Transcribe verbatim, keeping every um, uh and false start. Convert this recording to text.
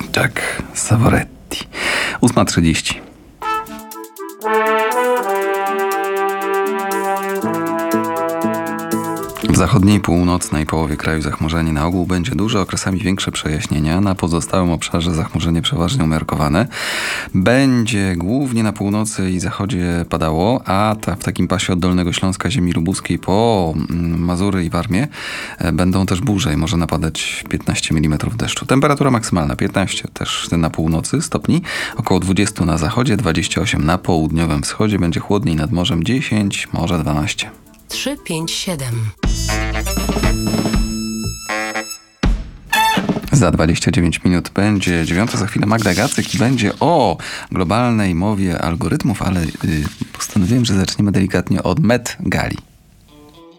Jack Savoretti. ósma trzydzieści. W zachodniej i północnej połowie kraju zachmurzenie na ogół będzie duże, okresami większe przejaśnienia. Na pozostałym obszarze zachmurzenie przeważnie umiarkowane. Będzie głównie na północy i zachodzie padało, a ta, w takim pasie od Dolnego Śląska, ziemi lubuskiej po Mazury i Warmię będą też burze i może napadać piętnaście milimetrów deszczu. Temperatura maksymalna piętnaście też na północy stopni, około dwadzieścia na zachodzie, dwadzieścia osiem na południowym wschodzie. Będzie chłodniej nad morzem dziesięć, może dwanaście. trzy pięć siedem. Za dwadzieścia dziewięć minut będzie dziewiąta, za chwilę Magda Gacyk i będzie o globalnej mowie algorytmów, ale yy, postanowiłem, że zaczniemy delikatnie od Met Gali.